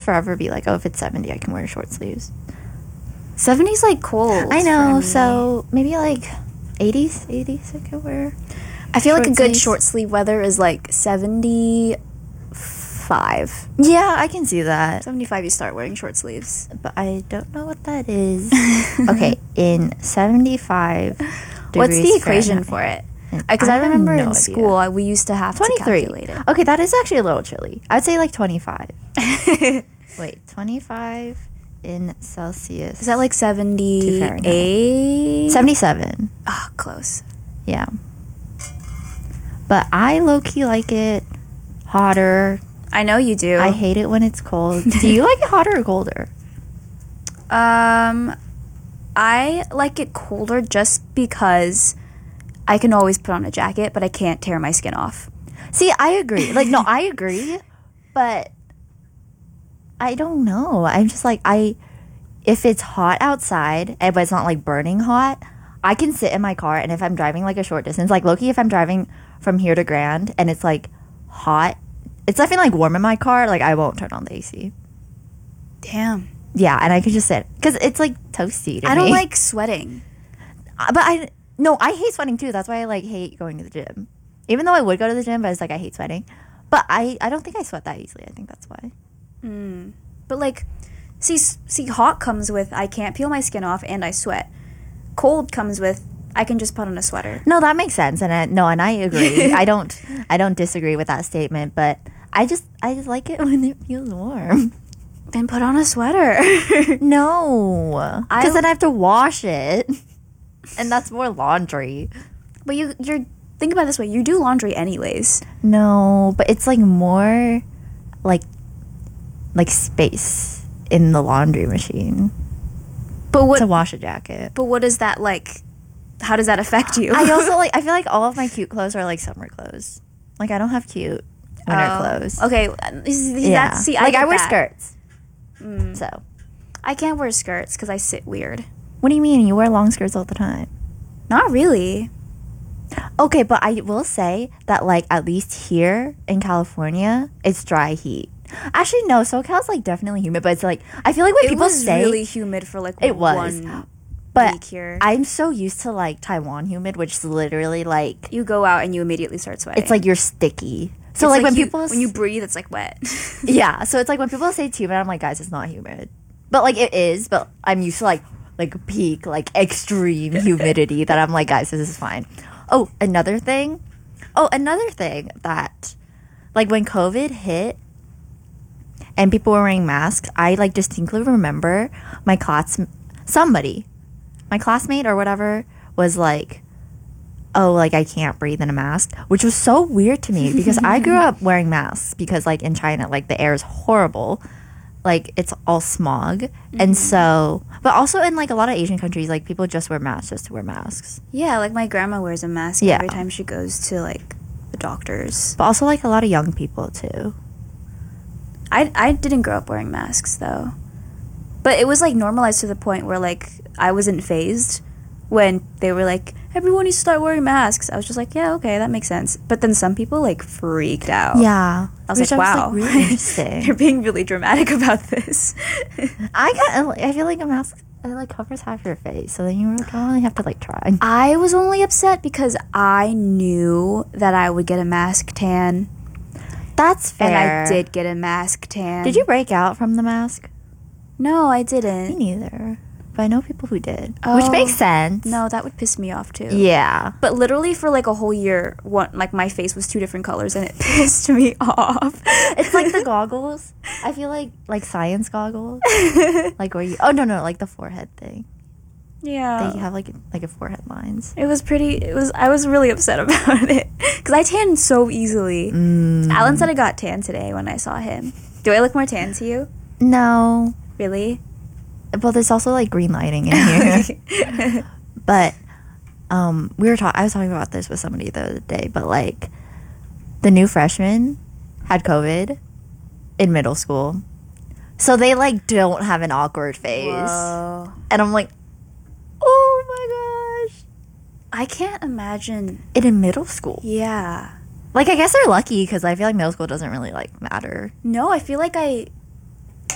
forever be like, oh, if it's 70, I can wear short sleeves. 70's like cold. I know, for me. so maybe like 80s I could wear. I feel like a good sleeves. short sleeve weather is like 75. Yeah, I can see that. 75 you start wearing short sleeves. But I don't know what that is. Okay, in 75 What's the degrees equation Fahrenheit. for it? Because I have remember no in idea. school we used to have 23. to calculate it. Okay, that is actually a little chilly. I'd say like 25. Wait, 25 in Celsius. Is that like 78? 77. Oh, close. Yeah. But I low-key like it hotter. I know you do. I hate it when it's cold. Do you like it hotter or colder? I like it colder just because I can always put on a jacket, but I can't tear my skin off. See, I agree. Like, no, I agree. But I don't know. I'm just like, if it's hot outside, but it's not like burning hot, I can sit in my car, and if I'm driving like a short distance, like low-key, if I'm driving from here to Grand and it's like hot, it's definitely like warm in my car, like I won't turn on the AC. Damn. Yeah, and I could just sit because it's like toasty to me. I don't like sweating. But I hate sweating too. That's why I like hate going to the gym. Even though I would go to the gym, but it's like I hate sweating. But I don't think I sweat that easily. I think that's why. But like, see, hot comes with I can't peel my skin off and I sweat. Cold comes with I can just put on a sweater. No, that makes sense, and I agree. I don't disagree with that statement, but I just like it when it feels warm. Then put on a sweater. No, because then I have to wash it, and that's more laundry. But you're think about it this way. You do laundry anyways. No, but it's like more like space in the laundry machine But what to wash a jacket. But what is that like? How does that affect you? I also I feel like all of my cute clothes are like summer clothes. Like I don't have cute winter clothes. Okay, Yeah. I wear skirts. So I can't wear skirts because I sit weird. what do you mean? You wear long skirts all the time? Not really. Okay, but I will say that like at least here in California, it's dry heat. Actually, no, SoCal's like definitely humid, but it's like I feel like when people say really humid for like it was, one but week here. I'm so used to like Taiwan humid, which is literally like You go out and you immediately start sweating. it's like you're sticky. So It's like when people when you breathe, it's like wet. yeah, so it's like when people say it's humid, I'm like, guys, it's not humid, but like it is. But I'm used to like peak like extreme humidity that I'm like, guys, this is fine. Oh, another thing that like when COVID hit and people were wearing masks, I like distinctly remember my classmate or whatever was like, oh, like I can't breathe in a mask, which was so weird to me because I grew up wearing masks because like in China, like the air is horrible. Like it's all smog. And so, but also in like a lot of Asian countries, like people just wear masks just to wear masks. Yeah, like my grandma wears a mask Yeah. every time she goes to like the doctors. But also like a lot of young people too. I didn't grow up wearing masks though. But it was like normalized to the point where like I wasn't phased when they were like, everyone needs to start wearing masks. I was just like, yeah, okay, that makes sense. But then some people like freaked out. Yeah. I was like, wow. really interesting. You're being really dramatic about this. I feel like a mask it like covers half your face, so then you don't really have to like try. I was only upset because I knew that I would get a mask tan. That's fair. And I did get a mask tan. Did you break out from the mask? No, I Me didn't. neither. But I know people who did, Oh. which makes sense. No, that would piss me off too. Yeah. But literally for like a whole year, like my face was 2 different colors and it pissed me off. It's like the goggles. I feel like science goggles. Like where you like the forehead thing. Yeah. They have like a forehead lines. I was really upset about it because I tan so easily. Alan said I got tan today when I saw him. Do I look more tan to you? No. Really? Well, there's also like green lighting in here. But I was talking about this with somebody the other day, but like the new freshmen had COVID in middle school. So they like don't have an awkward phase. Whoa. And I'm like, oh my gosh. I can't imagine. In middle school. Yeah. Like I guess they're lucky because I feel like middle school doesn't really like matter. No, I feel like I